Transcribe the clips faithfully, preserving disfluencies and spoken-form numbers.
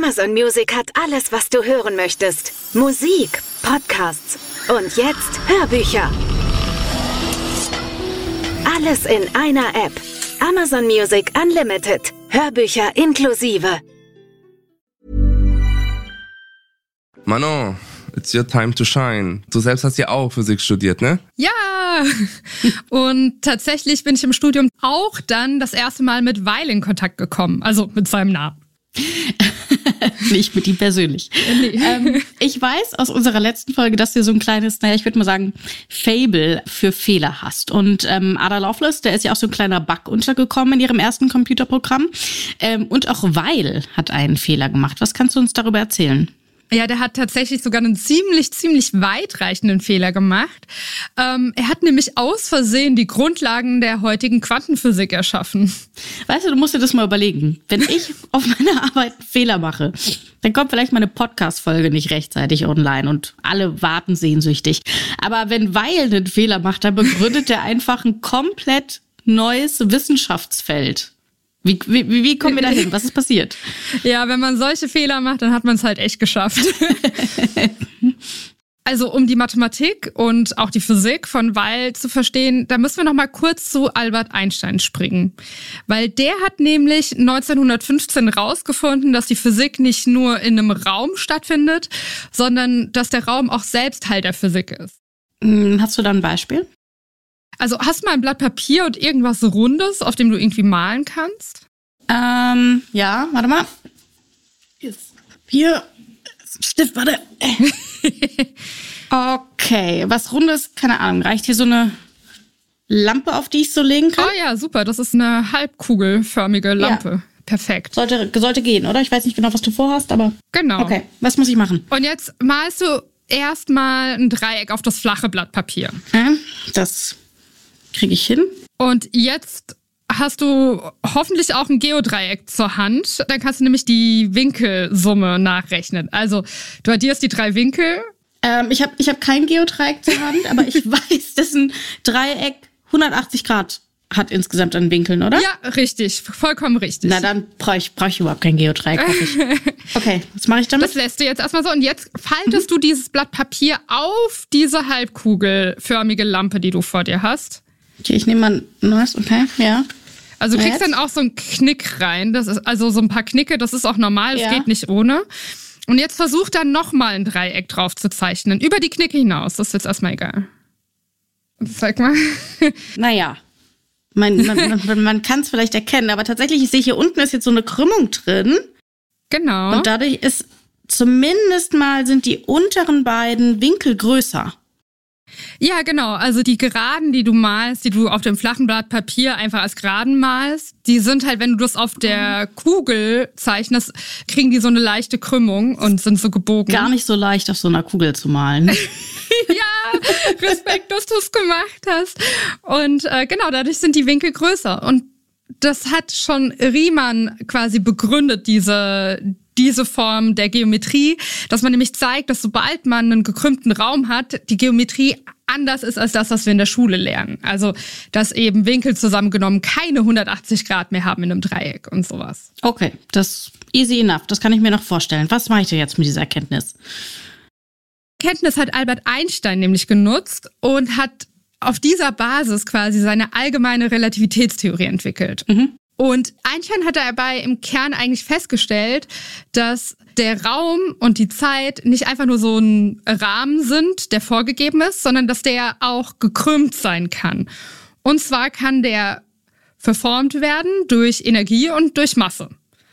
Amazon Music hat alles, was du hören möchtest. Musik, Podcasts und jetzt Hörbücher. Alles in einer App. Amazon Music Unlimited. Hörbücher inklusive. Manon, it's your time to shine. Du selbst hast ja auch Physik studiert, ne? Ja, und tatsächlich bin ich im Studium auch dann das erste Mal mit Weil in Kontakt gekommen, also mit seinem Namen. Nicht mit ihm persönlich. Nee. Ähm, ich weiß aus unserer letzten Folge, dass du so ein kleines, naja, ich würde mal sagen, Fable für Fehler hast. Und ähm, Ada Lovelace, der ist ja auch so ein kleiner Bug untergekommen in ihrem ersten Computerprogramm. Ähm, und auch Weil hat einen Fehler gemacht. Was kannst du uns darüber erzählen? Ja, der hat tatsächlich sogar einen ziemlich, ziemlich weitreichenden Fehler gemacht. Ähm, er hat nämlich aus Versehen die Grundlagen der heutigen Quantenphysik erschaffen. Weißt du, du musst dir das mal überlegen. Wenn ich auf meiner Arbeit einen Fehler mache, dann kommt vielleicht meine Podcast-Folge nicht rechtzeitig online und alle warten sehnsüchtig. Aber wenn Weil einen Fehler macht, dann begründet er einfach ein komplett neues Wissenschaftsfeld. Wie, wie, wie kommen wir da hin? Was ist passiert? Ja, wenn man solche Fehler macht, dann hat man es halt echt geschafft. Also um die Mathematik und auch die Physik von Weil zu verstehen, da müssen wir noch mal kurz zu Albert Einstein springen. Weil der hat nämlich neunzehnhundertfünfzehn rausgefunden, dass die Physik nicht nur in einem Raum stattfindet, sondern dass der Raum auch selbst Teil der Physik ist. Hast du da ein Beispiel? Also hast du mal ein Blatt Papier und irgendwas Rundes, auf dem du irgendwie malen kannst? Ähm, ja, warte mal. Hier, Stift, warte. Okay, was Rundes, keine Ahnung, reicht hier so eine Lampe, auf die ich so legen kann? Oh ja, super, das ist eine halbkugelförmige Lampe. Ja. Perfekt. Sollte, sollte gehen, oder? Ich weiß nicht genau, was du vorhast, aber... Genau. Okay, was muss ich machen? Und jetzt malst du erstmal ein Dreieck auf das flache Blatt Papier. Ja, das... kriege ich hin. Und jetzt hast du hoffentlich auch ein Geodreieck zur Hand. Dann kannst du nämlich die Winkelsumme nachrechnen. Also du addierst die drei Winkel. Ähm, ich habe ich hab kein Geodreieck zur Hand, aber ich weiß, dass ein Dreieck hundertachtzig Grad hat insgesamt an Winkeln, oder? Ja, richtig. Vollkommen richtig. Na, dann brauche ich, brauch ich überhaupt kein Geodreieck, hoffe ich. Okay, was mache ich damit? Das lässt du jetzt erstmal so. Und jetzt faltest mhm. du dieses Blatt Papier auf diese halbkugelförmige Lampe, die du vor dir hast. Okay, ich nehme mal ein neues, okay, ja. Also du kriegst dann auch so einen Knick rein. Das ist also so ein paar Knicke, das ist auch normal, das ja. geht nicht ohne. Und jetzt versuch dann nochmal ein Dreieck drauf zu zeichnen. Über die Knicke hinaus, das ist jetzt erstmal egal. Zeig mal. Naja, man, man, man, man kann es vielleicht erkennen, aber tatsächlich, ich sehe hier unten ist jetzt so eine Krümmung drin. Genau. Und dadurch ist zumindest mal sind die unteren beiden Winkel größer. Ja, genau. Also die Geraden, die du malst, die du auf dem flachen Blatt Papier einfach als Geraden malst, die sind halt, wenn du das auf der Kugel zeichnest, kriegen die so eine leichte Krümmung und sind so gebogen. Gar nicht so leicht auf so einer Kugel zu malen. Ja, Respekt, dass du es gemacht hast. Und äh, genau, dadurch sind die Winkel größer. Und das hat schon Riemann quasi begründet, diese diese Form der Geometrie, dass man nämlich zeigt, dass sobald man einen gekrümmten Raum hat, die Geometrie anders ist als das, was wir in der Schule lernen. Also, dass eben Winkel zusammengenommen keine hundertachtzig Grad mehr haben in einem Dreieck und sowas. Okay, das easy enough, das kann ich mir noch vorstellen. Was mache ich denn jetzt mit dieser Erkenntnis? Erkenntnis hat Albert Einstein nämlich genutzt und hat auf dieser Basis quasi seine allgemeine Relativitätstheorie entwickelt. Mhm. Und Einstein hat dabei im Kern eigentlich festgestellt, dass der Raum und die Zeit nicht einfach nur so ein Rahmen sind, der vorgegeben ist, sondern dass der auch gekrümmt sein kann. Und zwar kann der verformt werden durch Energie und durch Masse.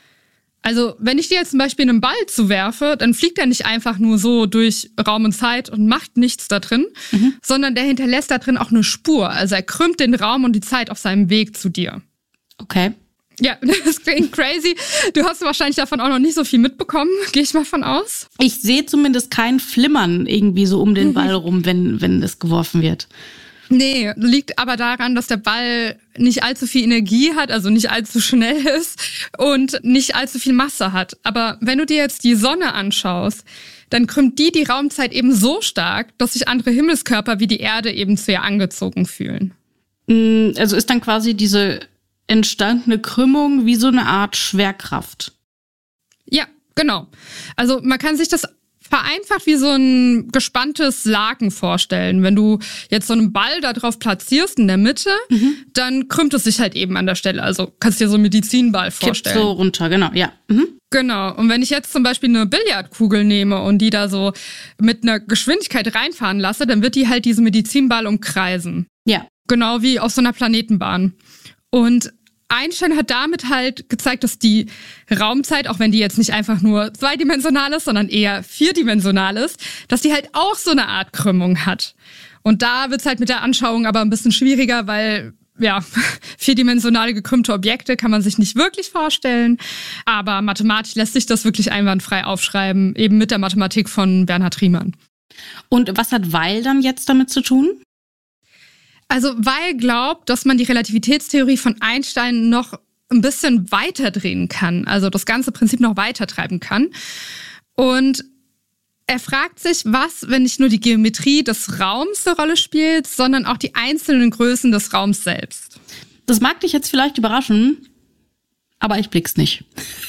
Also wenn ich dir jetzt zum Beispiel einen Ball zuwerfe, dann fliegt er nicht einfach nur so durch Raum und Zeit und macht nichts da drin, mhm. sondern der hinterlässt da drin auch eine Spur. Also er krümmt den Raum und die Zeit auf seinem Weg zu dir. Okay. Ja, das klingt crazy. Du hast wahrscheinlich davon auch noch nicht so viel mitbekommen, gehe ich mal von aus. Ich sehe zumindest kein Flimmern irgendwie so um den Ball rum, wenn, wenn es geworfen wird. Nee, liegt aber daran, dass der Ball nicht allzu viel Energie hat, also nicht allzu schnell ist und nicht allzu viel Masse hat. Aber wenn du dir jetzt die Sonne anschaust, dann krümmt die die Raumzeit eben so stark, dass sich andere Himmelskörper wie die Erde eben zu ihr angezogen fühlen. Also ist dann quasi diese entstandene Krümmung wie so eine Art Schwerkraft. Ja, Genau. Also man kann sich das vereinfacht wie so ein gespanntes Laken vorstellen. Wenn du jetzt so einen Ball da drauf platzierst in der Mitte, mhm. dann krümmt es sich halt eben an der Stelle. Also kannst dir so einen Medizinball vorstellen. Kippt so runter, genau, ja. Mhm. Genau. Und wenn ich jetzt zum Beispiel eine Billardkugel nehme und die da so mit einer Geschwindigkeit reinfahren lasse, dann wird die halt diesen Medizinball umkreisen. Ja. Genau wie auf so einer Planetenbahn. Und Einstein hat damit halt gezeigt, dass die Raumzeit, auch wenn die jetzt nicht einfach nur zweidimensional ist, sondern eher vierdimensional ist, dass die halt auch so eine Art Krümmung hat. Und da wird's halt mit der Anschauung aber ein bisschen schwieriger, weil ja, vierdimensionale gekrümmte Objekte kann man sich nicht wirklich vorstellen. Aber mathematisch lässt sich das wirklich einwandfrei aufschreiben, eben mit der Mathematik von Bernhard Riemann. Und was hat Weil dann jetzt damit zu tun? Also Weil glaubt, dass man die Relativitätstheorie von Einstein noch ein bisschen weiter drehen kann, also das ganze Prinzip noch weiter treiben kann. Und er fragt sich, was, wenn nicht nur die Geometrie des Raums eine Rolle spielt, sondern auch die einzelnen Größen des Raums selbst. Das mag dich jetzt vielleicht überraschen, aber ich blick's nicht.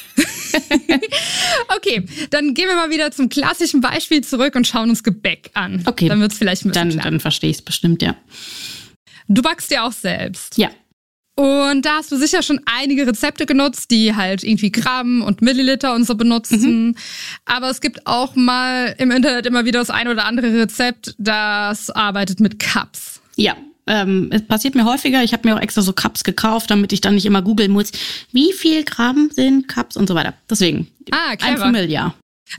Okay, dann gehen wir mal wieder zum klassischen Beispiel zurück und schauen uns Gebäck an. Okay, dann wird's vielleicht ein bisschen dann, klar. Dann verstehe ich es bestimmt, ja. Du backst ja auch selbst. Ja. Und da hast du sicher schon einige Rezepte genutzt, die halt irgendwie Gramm und Milliliter und so benutzen. Mhm. Aber es gibt auch mal im Internet immer wieder das ein oder andere Rezept, das arbeitet mit Cups. Ja, ähm, es passiert mir häufiger. Ich habe mir auch extra so Cups gekauft, damit ich dann nicht immer googeln muss, wie viel Gramm sind Cups und so weiter. Deswegen, ah, clever. I'm familiar.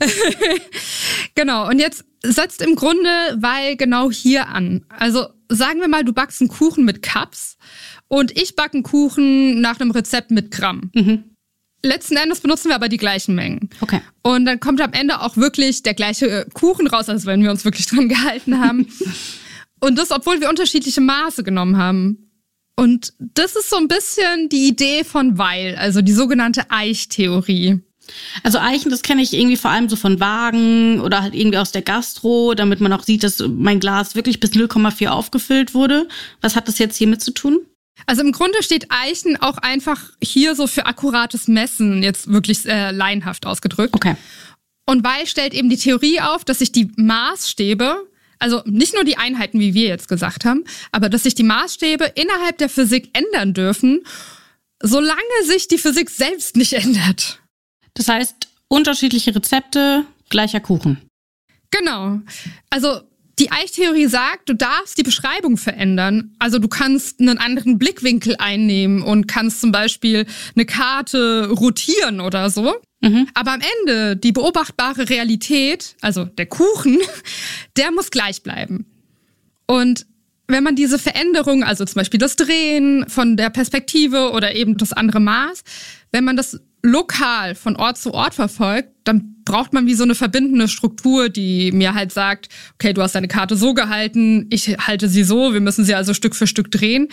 Genau, und jetzt setzt im Grunde Weil genau hier an. Also sagen wir mal, du backst einen Kuchen mit Cups und ich backe einen Kuchen nach einem Rezept mit Gramm. Mhm. Letzten Endes benutzen wir aber die gleichen Mengen. Okay. Und dann kommt am Ende auch wirklich der gleiche Kuchen raus, als wenn wir uns wirklich dran gehalten haben. Und das, obwohl wir unterschiedliche Maße genommen haben. Und das ist so ein bisschen die Idee von Weil, also die sogenannte Eichtheorie. Also Eichen, das kenne ich irgendwie vor allem so von Wagen oder halt irgendwie aus der Gastro, damit man auch sieht, dass mein Glas wirklich bis null Komma vier aufgefüllt wurde. Was hat das jetzt hiermit zu tun? Also im Grunde steht Eichen auch einfach hier so für akkurates Messen, jetzt wirklich äh, laienhaft ausgedrückt. Okay. Und Weil stellt eben die Theorie auf, dass sich die Maßstäbe, also nicht nur die Einheiten, wie wir jetzt gesagt haben, aber dass sich die Maßstäbe innerhalb der Physik ändern dürfen, solange sich die Physik selbst nicht ändert. Das heißt, unterschiedliche Rezepte, gleicher Kuchen. Genau. Also die Eichtheorie sagt, du darfst die Beschreibung verändern. Also du kannst einen anderen Blickwinkel einnehmen und kannst zum Beispiel eine Karte rotieren oder so. Mhm. Aber am Ende, die beobachtbare Realität, also der Kuchen, der muss gleich bleiben. Und wenn man diese Veränderung, also zum Beispiel das Drehen von der Perspektive oder eben das andere Maß, wenn man das lokal von Ort zu Ort verfolgt, dann braucht man wie so eine verbindende Struktur, die mir halt sagt, okay, du hast deine Karte so gehalten, ich halte sie so, wir müssen sie also Stück für Stück drehen.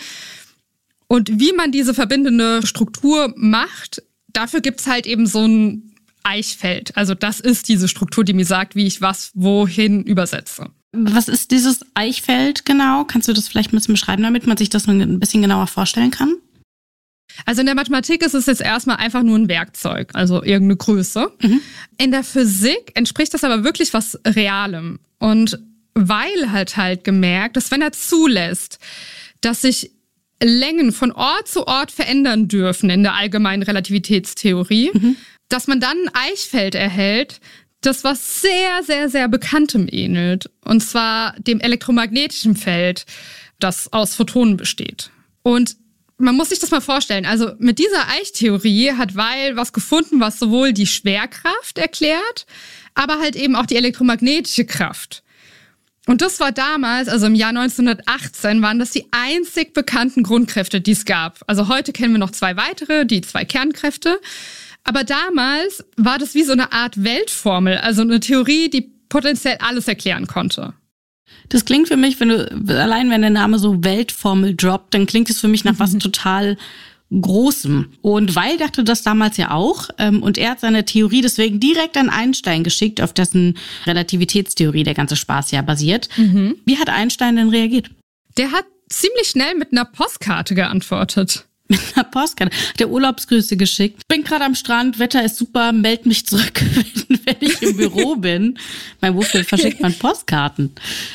Und wie man diese verbindende Struktur macht, dafür gibt's halt eben so ein Eichfeld. Also das ist diese Struktur, die mir sagt, wie ich was wohin übersetze. Was ist dieses Eichfeld genau? Kannst du das vielleicht ein bisschen beschreiben, damit man sich das ein bisschen genauer vorstellen kann? Also in der Mathematik ist es jetzt erstmal einfach nur ein Werkzeug, also irgendeine Größe. Mhm. In der Physik entspricht das aber wirklich was Realem. Und Weil hat halt gemerkt, dass wenn er zulässt, dass sich Längen von Ort zu Ort verändern dürfen in der allgemeinen Relativitätstheorie, mhm. dass man dann ein Eichfeld erhält, das was sehr, sehr, sehr Bekanntem ähnelt. Und zwar dem elektromagnetischen Feld, das aus Photonen besteht. Und man muss sich das mal vorstellen. Also mit dieser Eichtheorie hat Weil was gefunden, was sowohl die Schwerkraft erklärt, aber halt eben auch die elektromagnetische Kraft. Und das war damals, also im Jahr neunzehnhundertachtzehn, waren das die einzig bekannten Grundkräfte, die es gab. Also heute kennen wir noch zwei weitere, die zwei Kernkräfte. Aber damals war das wie so eine Art Weltformel, also eine Theorie, die potenziell alles erklären konnte. Das klingt für mich, wenn du, allein wenn der Name so Weltformel droppt, dann klingt es für mich nach was total Großem. Und Weil dachte das damals ja auch. Und er hat seine Theorie deswegen direkt an Einstein geschickt, auf dessen Relativitätstheorie der ganze Spaß ja basiert. Mhm. Wie hat Einstein denn reagiert? Der hat ziemlich schnell mit einer Postkarte geantwortet. Mit einer Postkarte. Der Urlaubsgrüße geschickt. Bin gerade am Strand, Wetter ist super, meld mich zurück, wenn, wenn ich im Büro bin. Mein, wofür verschickt man Postkarten?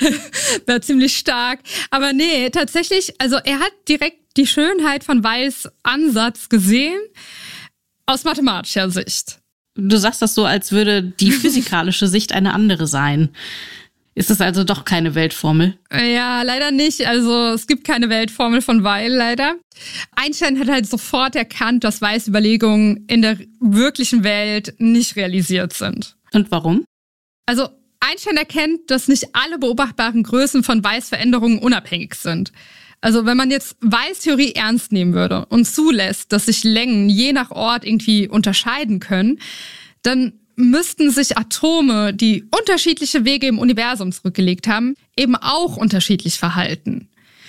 War ziemlich stark. Aber nee, tatsächlich, also er hat direkt die Schönheit von Weils Ansatz gesehen, aus mathematischer Sicht. Du sagst das so, als würde die physikalische Sicht eine andere sein. Ist es also doch keine Weltformel? Ja, leider nicht. Also es gibt keine Weltformel von Weil, leider. Einstein hat halt sofort erkannt, dass Weils Überlegungen in der wirklichen Welt nicht realisiert sind. Und warum? Also Einstein erkennt, dass nicht alle beobachtbaren Größen von Weils Veränderungen unabhängig sind. Also wenn man jetzt Weils Theorie ernst nehmen würde und zulässt, dass sich Längen je nach Ort irgendwie unterscheiden können, dann müssten sich Atome, die unterschiedliche Wege im Universum zurückgelegt haben, eben auch unterschiedlich verhalten.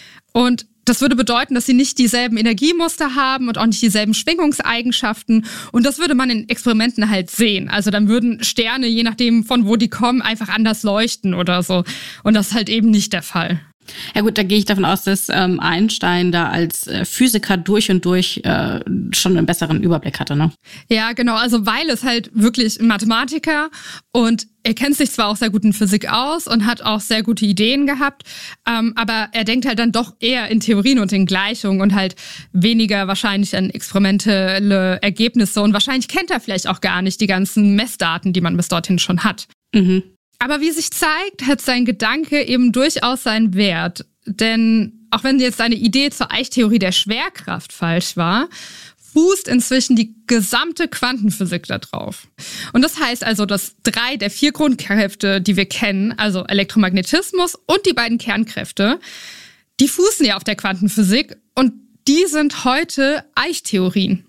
Und das würde bedeuten, dass sie nicht dieselben Energiemuster haben und auch nicht dieselben Schwingungseigenschaften. Und das würde man in Experimenten halt sehen. Also dann würden Sterne, je nachdem von wo die kommen, einfach anders leuchten oder so. Und das ist halt eben nicht der Fall. Ja gut, da gehe ich davon aus, dass ähm, Einstein da als äh, Physiker durch und durch äh, schon einen besseren Überblick hatte, ne? Ja, genau. Also Weil ist halt wirklich ein Mathematiker und er kennt sich zwar auch sehr gut in Physik aus und hat auch sehr gute Ideen gehabt, ähm, aber er denkt halt dann doch eher in Theorien und in Gleichungen und halt weniger wahrscheinlich an experimentelle Ergebnisse. Und wahrscheinlich kennt er vielleicht auch gar nicht die ganzen Messdaten, die man bis dorthin schon hat. Mhm. Aber wie sich zeigt, hat sein Gedanke eben durchaus seinen Wert. Denn auch wenn jetzt seine Idee zur Eichtheorie der Schwerkraft falsch war, fußt inzwischen die gesamte Quantenphysik da drauf. Und das heißt also, dass drei der vier Grundkräfte, die wir kennen, also Elektromagnetismus und die beiden Kernkräfte, die fußen ja auf der Quantenphysik und die sind heute Eichtheorien.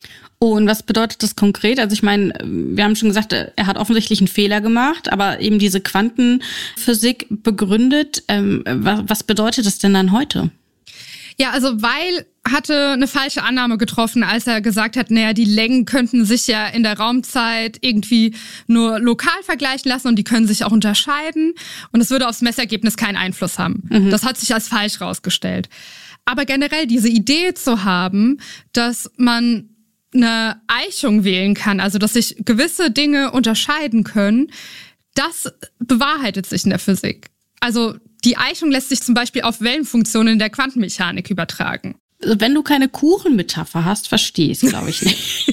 Und was bedeutet das konkret? Also ich meine, wir haben schon gesagt, er hat offensichtlich einen Fehler gemacht, aber eben diese Quantenphysik begründet. Ähm, was bedeutet das denn dann heute? Ja, also Weil hatte eine falsche Annahme getroffen, als er gesagt hat, naja, die Längen könnten sich ja in der Raumzeit irgendwie nur lokal vergleichen lassen und die können sich auch unterscheiden und es würde aufs Messergebnis keinen Einfluss haben. Mhm. Das hat sich als falsch rausgestellt. Aber generell diese Idee zu haben, dass man eine Eichung wählen kann, also dass sich gewisse Dinge unterscheiden können, das bewahrheitet sich in der Physik. Also die Eichung lässt sich zum Beispiel auf Wellenfunktionen in der Quantenmechanik übertragen. Also wenn du keine Kuchenmetapher hast, verstehe ich es, glaube ich, nicht.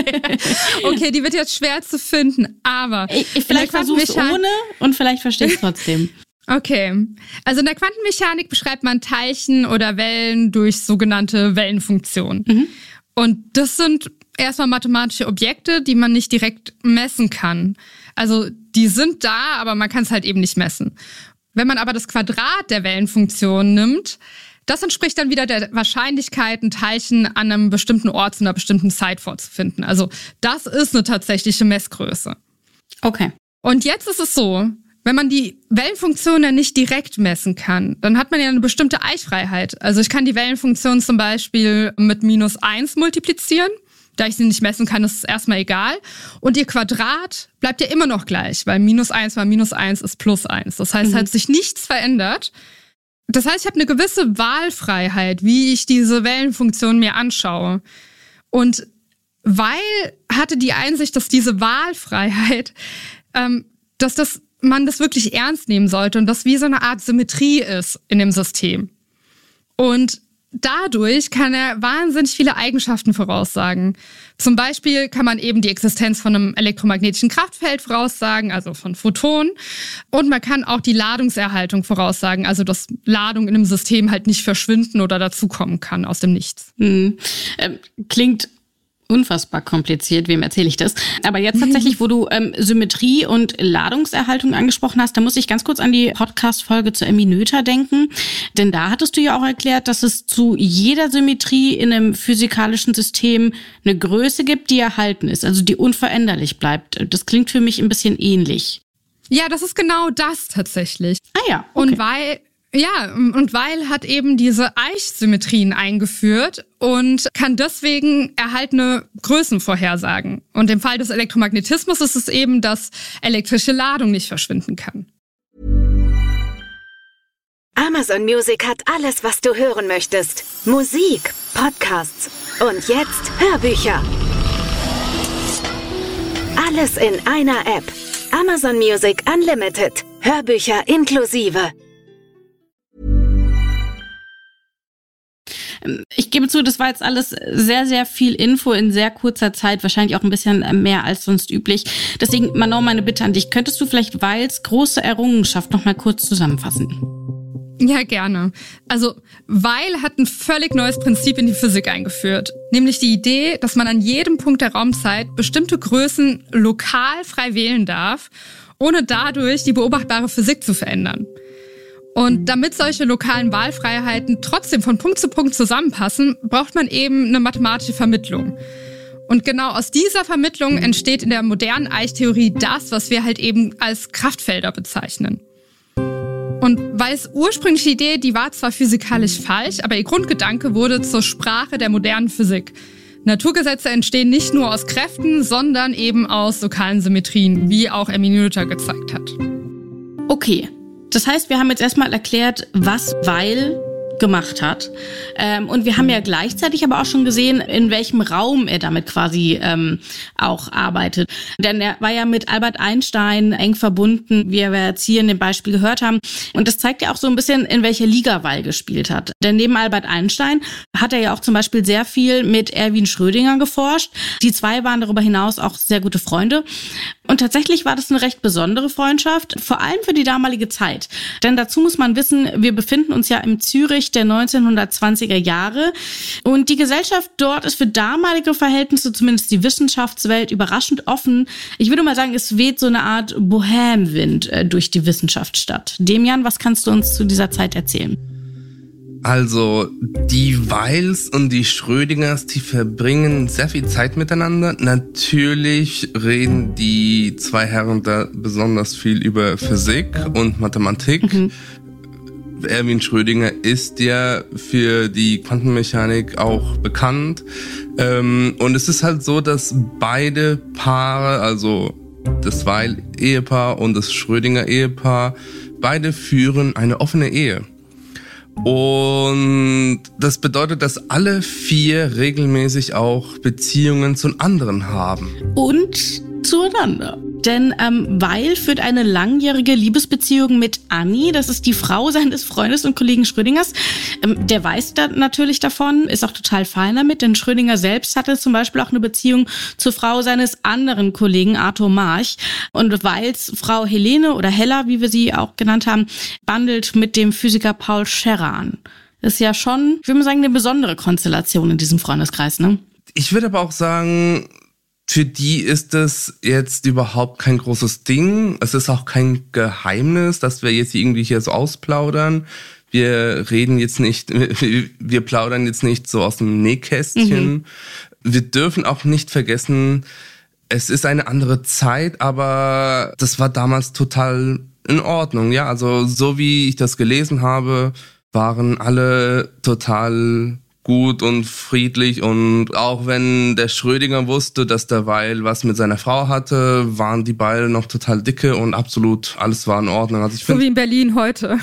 Okay, die wird jetzt schwer zu finden, aber ich, ich vielleicht versuche es ohne und vielleicht verstehe ich es trotzdem. Okay, also in der Quantenmechanik beschreibt man Teilchen oder Wellen durch sogenannte Wellenfunktionen. Mhm. Und das sind erstmal mathematische Objekte, die man nicht direkt messen kann. Also die sind da, aber man kann es halt eben nicht messen. Wenn man aber das Quadrat der Wellenfunktion nimmt, das entspricht dann wieder der Wahrscheinlichkeit, ein Teilchen an einem bestimmten Ort zu einer bestimmten Zeit vorzufinden. Also das ist eine tatsächliche Messgröße. Okay. Und jetzt ist es so, wenn man die Wellenfunktion ja nicht direkt messen kann, dann hat man ja eine bestimmte Eichfreiheit. Also ich kann die Wellenfunktion zum Beispiel mit minus eins multiplizieren. Da ich sie nicht messen kann, ist es erstmal egal. Und ihr Quadrat bleibt ja immer noch gleich, weil minus eins mal minus eins ist plus eins. Das heißt, mhm. es hat sich nichts verändert. Das heißt, ich habe eine gewisse Wahlfreiheit, wie ich diese Wellenfunktion mir anschaue. Und Weil hatte die Einsicht, dass diese Wahlfreiheit, ähm, dass das man das wirklich ernst nehmen sollte und das wie so eine Art Symmetrie ist in dem System. Und dadurch kann er wahnsinnig viele Eigenschaften voraussagen. Zum Beispiel kann man eben die Existenz von einem elektromagnetischen Kraftfeld voraussagen, also von Photonen. Und man kann auch die Ladungserhaltung voraussagen, also dass Ladung in einem System halt nicht verschwinden oder dazukommen kann aus dem Nichts. Mhm. Ähm, klingt unfassbar kompliziert, wem erzähle ich das? Aber jetzt tatsächlich, wo du ähm, Symmetrie und Ladungserhaltung angesprochen hast, da muss ich ganz kurz an die Podcast-Folge zu Emmy Noether denken. Denn da hattest du ja auch erklärt, dass es zu jeder Symmetrie in einem physikalischen System eine Größe gibt, die erhalten ist, also die unveränderlich bleibt. Das klingt für mich ein bisschen ähnlich. Ja, das ist genau das tatsächlich. Ah ja, okay. Und weil Ja, und Weil hat eben diese Eichsymmetrien eingeführt und kann deswegen erhaltene Größen vorhersagen. Und im Fall des Elektromagnetismus ist es eben, dass elektrische Ladung nicht verschwinden kann. Amazon Music hat alles, was du hören möchtest. Musik, Podcasts und jetzt Hörbücher. Alles in einer App. Amazon Music Unlimited. Hörbücher inklusive. Ich gebe zu, das war jetzt alles sehr, sehr viel Info in sehr kurzer Zeit, wahrscheinlich auch ein bisschen mehr als sonst üblich. Deswegen, Manon, meine Bitte an dich, könntest du vielleicht Weils große Errungenschaft noch mal kurz zusammenfassen? Ja, gerne. Also, Weil hat ein völlig neues Prinzip in die Physik eingeführt. Nämlich die Idee, dass man an jedem Punkt der Raumzeit bestimmte Größen lokal frei wählen darf, ohne dadurch die beobachtbare Physik zu verändern. Und damit solche lokalen Wahlfreiheiten trotzdem von Punkt zu Punkt zusammenpassen, braucht man eben eine mathematische Vermittlung. Und genau aus dieser Vermittlung entsteht in der modernen Eichtheorie das, was wir halt eben als Kraftfelder bezeichnen. Und Weils ursprüngliche Idee, die war zwar physikalisch falsch, aber ihr Grundgedanke wurde zur Sprache der modernen Physik. Naturgesetze entstehen nicht nur aus Kräften, sondern eben aus lokalen Symmetrien, wie auch Emmy Noether gezeigt hat. Okay. Das heißt, wir haben jetzt erstmal erklärt, was Weil gemacht hat. Ähm, und wir haben ja gleichzeitig aber auch schon gesehen, in welchem Raum er damit quasi ähm, auch arbeitet. Denn er war ja mit Albert Einstein eng verbunden, wie wir jetzt hier in dem Beispiel gehört haben. Und das zeigt ja auch so ein bisschen, in welcher Liga Weil gespielt hat. Denn neben Albert Einstein hat er ja auch zum Beispiel sehr viel mit Erwin Schrödinger geforscht. Die zwei waren darüber hinaus auch sehr gute Freunde. Und tatsächlich war das eine recht besondere Freundschaft, vor allem für die damalige Zeit. Denn dazu muss man wissen, wir befinden uns ja im Zürich der neunzehnhundertzwanziger Jahre. Und die Gesellschaft dort ist für damalige Verhältnisse, zumindest die Wissenschaftswelt, überraschend offen. Ich würde mal sagen, es weht so eine Art Bohème-Wind äh, durch die Wissenschaftsstadt. Demian, was kannst du uns zu dieser Zeit erzählen? Also, die Weils und die Schrödingers, die verbringen sehr viel Zeit miteinander. Natürlich reden die zwei Herren da besonders viel über Physik und Mathematik. Mhm. Erwin Schrödinger ist ja für die Quantenmechanik auch bekannt. Und es ist halt so, dass beide Paare, also das Weil-Ehepaar und das Schrödinger-Ehepaar, beide führen eine offene Ehe. Und das bedeutet, dass alle vier regelmäßig auch Beziehungen zu anderen haben. Und zueinander. Denn ähm, Weil führt eine langjährige Liebesbeziehung mit Annie. Das ist die Frau seines Freundes und Kollegen Schrödingers. Ähm, der weiß da natürlich davon, ist auch total fein damit, denn Schrödinger selbst hatte zum Beispiel auch eine Beziehung zur Frau seines anderen Kollegen Arthur March. Und Weils Frau Helene oder Hella, wie wir sie auch genannt haben, bandelt mit dem Physiker Paul Scherrer an. Ist ja schon, ich würde mal sagen, eine besondere Konstellation in diesem Freundeskreis, ne? Ich würde aber auch sagen, für die ist es jetzt überhaupt kein großes Ding. Es ist auch kein Geheimnis, dass wir jetzt irgendwie hier so ausplaudern. Wir reden jetzt nicht, wir plaudern jetzt nicht so aus dem Nähkästchen. Mhm. Wir dürfen auch nicht vergessen, es ist eine andere Zeit, aber das war damals total in Ordnung. Ja, also so wie ich das gelesen habe, waren alle total gut und friedlich, und auch wenn der Schrödinger wusste, dass der Weil was mit seiner Frau hatte, waren die beide noch total dicke und absolut alles war in Ordnung. Also ich so find, wie in Berlin heute.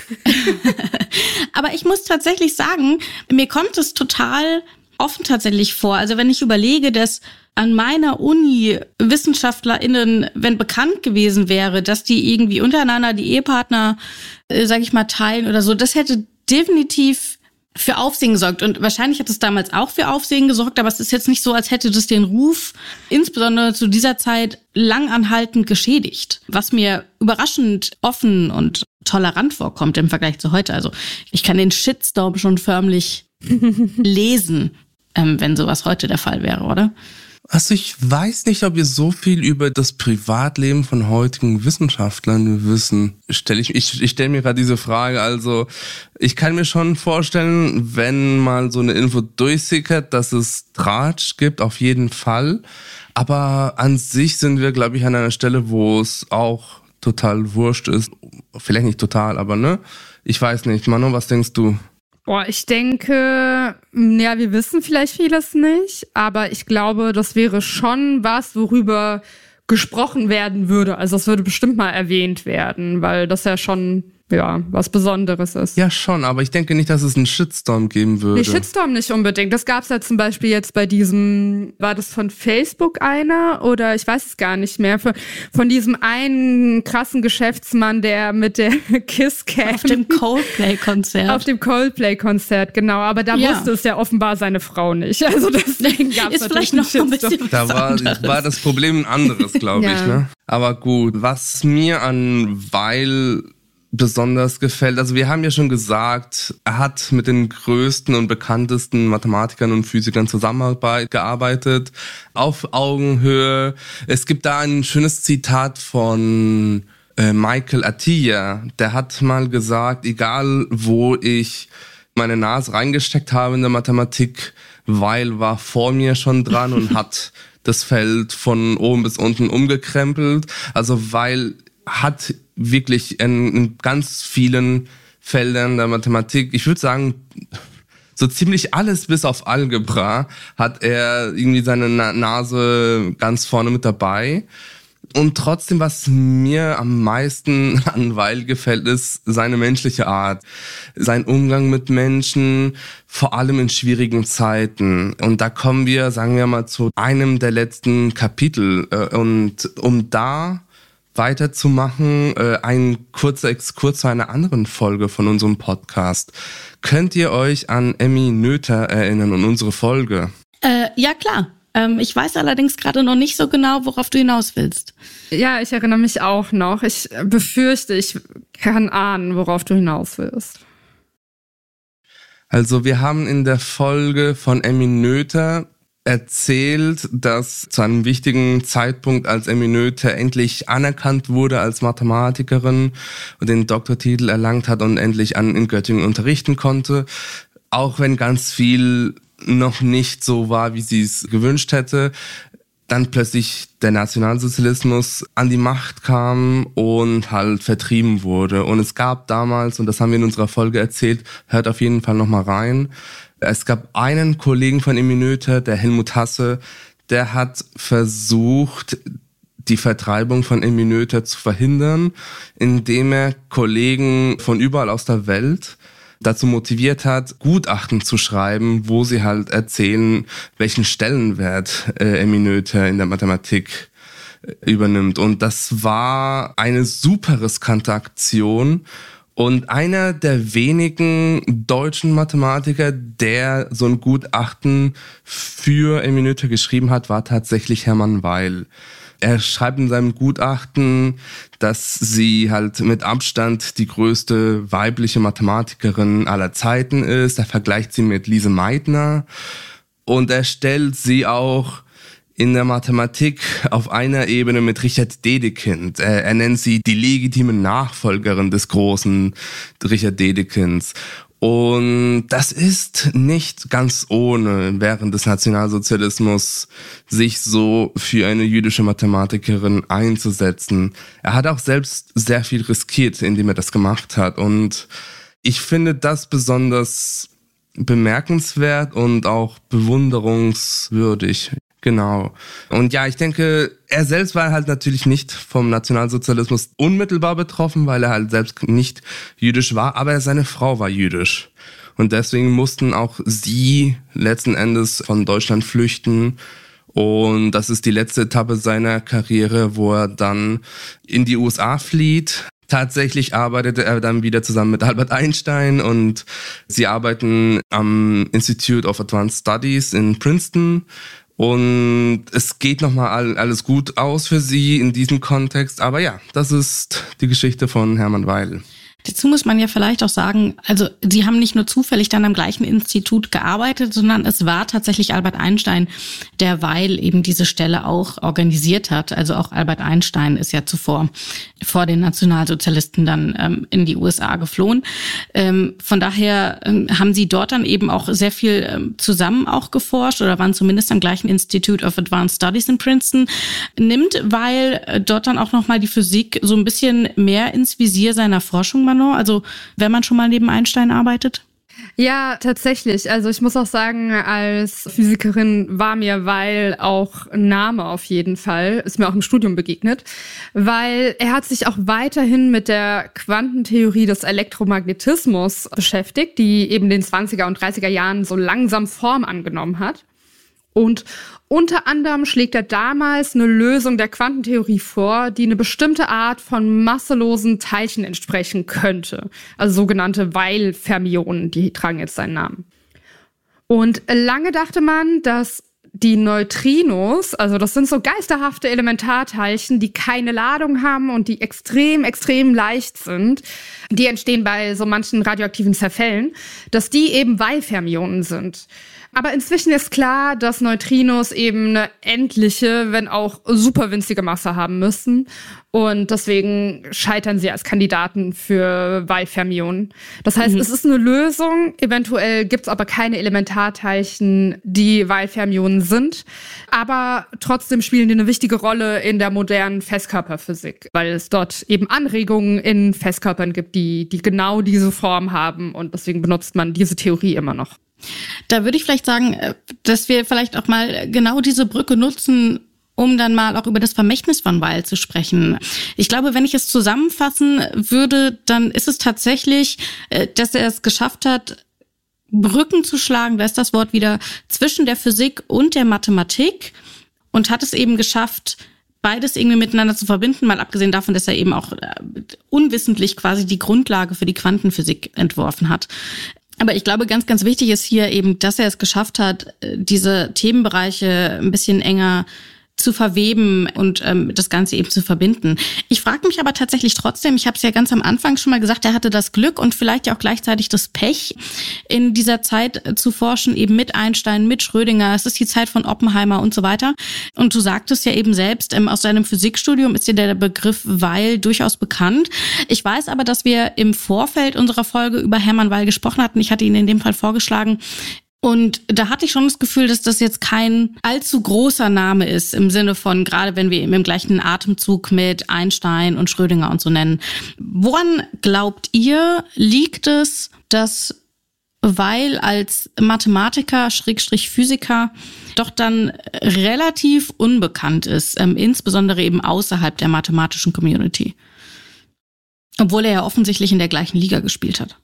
Aber ich muss tatsächlich sagen, mir kommt es total offen tatsächlich vor. Also wenn ich überlege, dass an meiner Uni WissenschaftlerInnen, wenn bekannt gewesen wäre, dass die irgendwie untereinander die Ehepartner, äh, sag ich mal, teilen oder so, das hätte definitiv für Aufsehen gesorgt. Und wahrscheinlich hat es damals auch für Aufsehen gesorgt, aber es ist jetzt nicht so, als hätte das den Ruf, insbesondere zu dieser Zeit, langanhaltend geschädigt. Was mir überraschend offen und tolerant vorkommt im Vergleich zu heute. Also ich kann den Shitstorm schon förmlich lesen, ähm, wenn sowas heute der Fall wäre, oder? Also ich weiß nicht, ob wir so viel über das Privatleben von heutigen Wissenschaftlern wissen. Stell ich ich, ich stelle mir gerade diese Frage. Also ich kann mir schon vorstellen, wenn mal so eine Info durchsickert, dass es Tratsch gibt, auf jeden Fall. Aber an sich sind wir, glaube ich, an einer Stelle, wo es auch total wurscht ist. Vielleicht nicht total, aber ne? Ich weiß nicht. Manu, was denkst du? Boah, ich denke, ja, wir wissen vielleicht vieles nicht, aber ich glaube, das wäre schon was, worüber gesprochen werden würde. Also das würde bestimmt mal erwähnt werden, weil das ja schon ja, was Besonderes ist. Ja, schon, aber ich denke nicht, dass es einen Shitstorm geben würde. Nee, Shitstorm nicht unbedingt. Das gab's ja zum Beispiel jetzt bei diesem, war das von Facebook einer oder ich weiß es gar nicht mehr, von, von diesem einen krassen Geschäftsmann, der mit der Kisscam auf dem Coldplay-Konzert. Auf dem Coldplay-Konzert, genau. Aber da ja. wusste es ja offenbar seine Frau nicht. Also deswegen gab's ist vielleicht noch ein bisschen Da war, war das Problem ein anderes, glaube ja. ich. Ne? Aber gut, was mir an Weil besonders gefällt, also wir haben ja schon gesagt, er hat mit den größten und bekanntesten Mathematikern und Physikern zusammengearbeitet, auf Augenhöhe. Es gibt da ein schönes Zitat von äh, Michael Atiyah, der hat mal gesagt, egal wo ich meine Nase reingesteckt habe in der Mathematik, Weil war vor mir schon dran und hat das Feld von oben bis unten umgekrempelt. Also Weil hat wirklich in, in ganz vielen Feldern der Mathematik, ich würde sagen, so ziemlich alles bis auf Algebra hat er irgendwie seine Na- Nase ganz vorne mit dabei. Und trotzdem, was mir am meisten an Weil gefällt, ist seine menschliche Art, sein Umgang mit Menschen, vor allem in schwierigen Zeiten. Und da kommen wir, sagen wir mal, zu einem der letzten Kapitel. Und um da weiterzumachen, äh, ein kurzer Exkurs zu einer anderen Folge von unserem Podcast. Könnt ihr euch an Emmy Noether erinnern und unsere Folge? Äh, ja, klar. Ähm, ich weiß allerdings gerade noch nicht so genau, worauf du hinaus willst. Ja, ich erinnere mich auch noch. Ich befürchte, ich kann ahnen, worauf du hinaus willst. Also wir haben in der Folge von Emmy Noether erzählt, dass zu einem wichtigen Zeitpunkt, als Emmy Noether endlich anerkannt wurde als Mathematikerin und den Doktortitel erlangt hat und endlich an in Göttingen unterrichten konnte, auch wenn ganz viel noch nicht so war, wie sie es gewünscht hätte, dann plötzlich der Nationalsozialismus an die Macht kam und halt vertrieben wurde. Und es gab damals, und das haben wir in unserer Folge erzählt, hört auf jeden Fall nochmal rein, es gab einen Kollegen von Emmy Noether, der Helmut Hasse, der hat versucht, die Vertreibung von Emmy Noether zu verhindern, indem er Kollegen von überall aus der Welt dazu motiviert hat, Gutachten zu schreiben, wo sie halt erzählen, welchen Stellenwert äh, Emmy Noether in der Mathematik äh, übernimmt. Und das war eine super riskante Aktion. Und einer der wenigen deutschen Mathematiker, der so ein Gutachten für Emmy Noether geschrieben hat, war tatsächlich Hermann Weil. Er schreibt in seinem Gutachten, dass sie halt mit Abstand die größte weibliche Mathematikerin aller Zeiten ist. Er vergleicht sie mit Lise Meitner und er stellt sie auch in der Mathematik auf einer Ebene mit Richard Dedekind. Er, er nennt sie die legitime Nachfolgerin des großen Richard Dedekinds. Und das ist nicht ganz ohne, während des Nationalsozialismus sich so für eine jüdische Mathematikerin einzusetzen. Er hat auch selbst sehr viel riskiert, indem er das gemacht hat. Und ich finde das besonders bemerkenswert und auch bewunderungswürdig. Genau. Und ja, ich denke, er selbst war halt natürlich nicht vom Nationalsozialismus unmittelbar betroffen, weil er halt selbst nicht jüdisch war, aber seine Frau war jüdisch. Und deswegen mussten auch sie letzten Endes von Deutschland flüchten. Und das ist die letzte Etappe seiner Karriere, wo er dann in die U S A flieht. Tatsächlich arbeitete er dann wieder zusammen mit Albert Einstein und sie arbeiten am Institute of Advanced Studies in Princeton. Und es geht nochmal alles gut aus für sie in diesem Kontext. Aber ja, das ist die Geschichte von Hermann Weil. Dazu muss man ja vielleicht auch sagen, also sie haben nicht nur zufällig dann am gleichen Institut gearbeitet, sondern es war tatsächlich Albert Einstein, der Weil eben diese Stelle auch organisiert hat. Also auch Albert Einstein ist ja zuvor vor den Nationalsozialisten dann ähm, in die U S A geflohen. Ähm, von daher ähm, haben sie dort dann eben auch sehr viel ähm, zusammen auch geforscht oder waren zumindest am gleichen Institute of Advanced Studies in Princeton. Nimmt Weil äh, dort dann auch nochmal die Physik so ein bisschen mehr ins Visier seiner Forschung, also wenn man schon mal neben Einstein arbeitet? Ja, tatsächlich. Also ich muss auch sagen, als Physikerin war mir Weil auch ein Name auf jeden Fall, ist mir auch im Studium begegnet, weil er hat sich auch weiterhin mit der Quantentheorie des Elektromagnetismus beschäftigt, die eben in den zwanziger und dreißiger Jahren so langsam Form angenommen hat. Und unter anderem schlägt er damals eine Lösung der Quantentheorie vor, die eine bestimmte Art von masselosen Teilchen entsprechen könnte. Also sogenannte Weil-Fermionen, die tragen jetzt seinen Namen. Und lange dachte man, dass die Neutrinos, also das sind so geisterhafte Elementarteilchen, die keine Ladung haben und die extrem, extrem leicht sind, die entstehen bei so manchen radioaktiven Zerfällen, dass die eben Weil-Fermionen sind. Aber inzwischen ist klar, dass Neutrinos eben eine endliche, wenn auch super winzige Masse haben müssen. Und deswegen scheitern sie als Kandidaten für Weil-Fermionen. Das heißt, mhm. es ist eine Lösung. Eventuell gibt es aber keine Elementarteilchen, die Weil-Fermionen sind. Aber trotzdem spielen die eine wichtige Rolle in der modernen Festkörperphysik, weil es dort eben Anregungen in Festkörpern gibt, die, die genau diese Form haben. Und deswegen benutzt man diese Theorie immer noch. Da würde ich vielleicht sagen, dass wir vielleicht auch mal genau diese Brücke nutzen, um dann mal auch über das Vermächtnis von Weil zu sprechen. Ich glaube, wenn ich es zusammenfassen würde, dann ist es tatsächlich, dass er es geschafft hat, Brücken zu schlagen, da ist das Wort wieder, zwischen der Physik und der Mathematik und hat es eben geschafft, beides irgendwie miteinander zu verbinden, mal abgesehen davon, dass er eben auch unwissentlich quasi die Grundlage für die Quantenphysik entworfen hat. Aber ich glaube, ganz, ganz wichtig ist hier eben, dass er es geschafft hat, diese Themenbereiche ein bisschen enger zu verweben und ähm, das Ganze eben zu verbinden. Ich frage mich aber tatsächlich trotzdem, ich habe es ja ganz am Anfang schon mal gesagt, er hatte das Glück und vielleicht ja auch gleichzeitig das Pech, in dieser Zeit äh, zu forschen, eben mit Einstein, mit Schrödinger, es ist die Zeit von Oppenheimer und so weiter. Und du sagtest ja eben selbst, ähm, aus deinem Physikstudium ist dir der Begriff Weil durchaus bekannt. Ich weiß aber, dass wir im Vorfeld unserer Folge über Hermann Weil gesprochen hatten. Ich hatte ihn in dem Fall vorgeschlagen. Und da hatte ich schon das Gefühl, dass das jetzt kein allzu großer Name ist, im Sinne von, gerade wenn wir ihn im gleichen Atemzug mit Einstein und Schrödinger und so nennen. Woran glaubt ihr, liegt es, dass Weil als Mathematiker, Schrägstrich Physiker, doch dann relativ unbekannt ist, ähm, insbesondere eben außerhalb der mathematischen Community? Obwohl er ja offensichtlich in der gleichen Liga gespielt hat.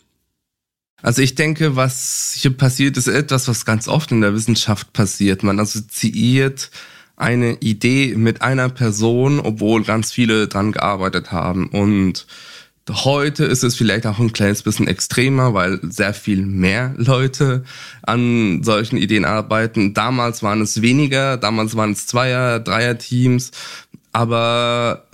Also ich denke, was hier passiert, ist etwas, was ganz oft in der Wissenschaft passiert. Man assoziiert eine Idee mit einer Person, obwohl ganz viele dran gearbeitet haben. Und heute ist es vielleicht auch ein kleines bisschen extremer, weil sehr viel mehr Leute an solchen Ideen arbeiten. Damals waren es weniger, damals waren es Zweier-, Dreier-Teams. Aber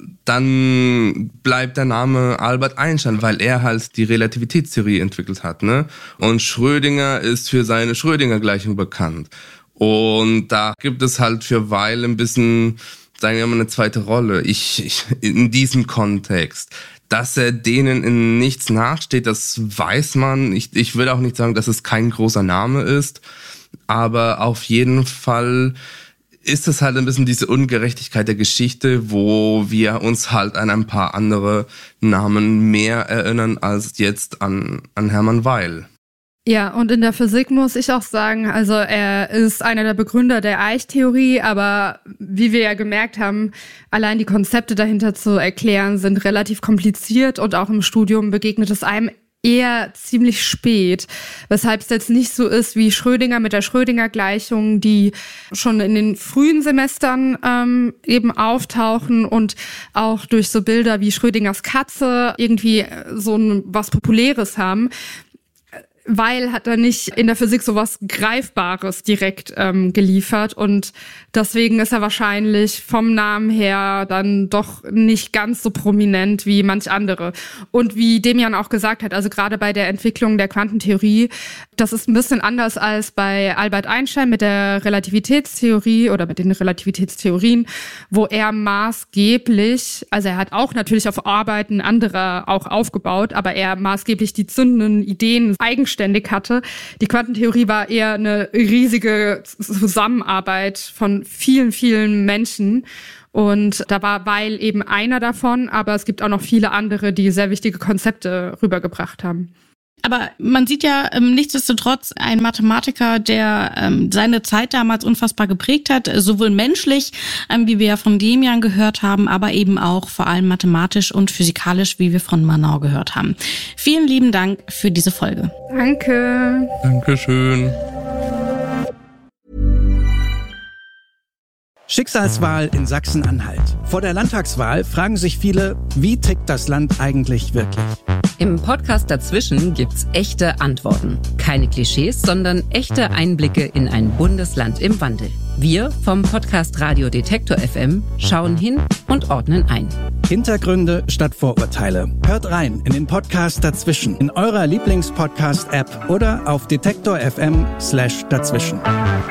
dann bleibt der Name Albert Einstein, weil er halt die Relativitätstheorie entwickelt hat, ne? Und Schrödinger ist für seine Schrödinger-Gleichung bekannt. Und da gibt es halt für Weil ein bisschen, sagen wir mal, eine zweite Rolle. Ich, ich in diesem Kontext. Dass er denen in nichts nachsteht, das weiß man. Ich, ich will auch nicht sagen, dass es kein großer Name ist. Aber auf jeden Fall ist es halt ein bisschen diese Ungerechtigkeit der Geschichte, wo wir uns halt an ein paar andere Namen mehr erinnern als jetzt an, an Hermann Weil. Ja, und in der Physik muss ich auch sagen, also er ist einer der Begründer der Eichtheorie, aber wie wir ja gemerkt haben, allein die Konzepte dahinter zu erklären, sind relativ kompliziert und auch im Studium begegnet es einem eher ziemlich spät, weshalb es jetzt nicht so ist wie Schrödinger mit der Schrödinger-Gleichung, die schon in den frühen Semestern ähm, eben auftauchen und auch durch so Bilder wie Schrödingers Katze irgendwie so ein, was Populäres haben. Weil hat er nicht in der Physik so was Greifbares direkt ähm, geliefert und deswegen ist er wahrscheinlich vom Namen her dann doch nicht ganz so prominent wie manch andere. Und wie Demian auch gesagt hat, also gerade bei der Entwicklung der Quantentheorie, das ist ein bisschen anders als bei Albert Einstein mit der Relativitätstheorie oder mit den Relativitätstheorien, wo er maßgeblich, also er hat auch natürlich auf Arbeiten anderer auch aufgebaut, aber er maßgeblich die zündenden Ideen eigenständig hatte. Die Quantentheorie war eher eine riesige Zusammenarbeit von vielen, vielen Menschen. Und da war Weil eben einer davon, aber es gibt auch noch viele andere, die sehr wichtige Konzepte rübergebracht haben. Aber man sieht ja ähm, nichtsdestotrotz ein Mathematiker, der ähm, seine Zeit damals unfassbar geprägt hat, sowohl menschlich, ähm, wie wir ja von Demian gehört haben, aber eben auch vor allem mathematisch und physikalisch, wie wir von Manor gehört haben. Vielen lieben Dank für diese Folge. Danke. Dankeschön. Schicksalswahl in Sachsen-Anhalt. Vor der Landtagswahl fragen sich viele, wie tickt das Land eigentlich wirklich? Im Podcast dazwischen gibt's echte Antworten. Keine Klischees, sondern echte Einblicke in ein Bundesland im Wandel. Wir vom Podcast Radio Detektor F M schauen hin und ordnen ein. Hintergründe statt Vorurteile. Hört rein in den Podcast dazwischen in eurer Lieblings-Podcast-App oder auf detektor punkt f m slash dazwischen.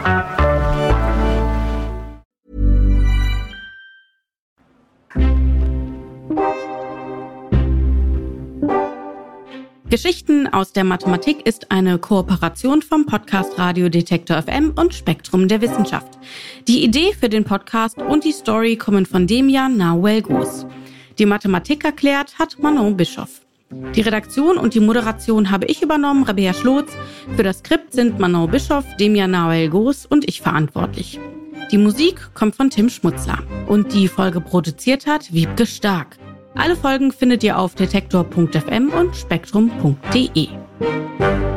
Geschichten aus der Mathematik ist eine Kooperation vom Podcast Radio Detektor F M und Spektrum der Wissenschaft. Die Idee für den Podcast und die Story kommen von Demian Nahuel-Gos. Die Mathematik erklärt hat Manon Bischoff. Die Redaktion und die Moderation habe ich übernommen, Rabea Schlotz. Für das Skript sind Manon Bischoff, Demian Nahuel-Gos und ich verantwortlich. Die Musik kommt von Tim Schmutzler. Und die Folge produziert hat Wiebke Stark. Alle Folgen findet ihr auf detektor punkt f m und spektrum punkt d e.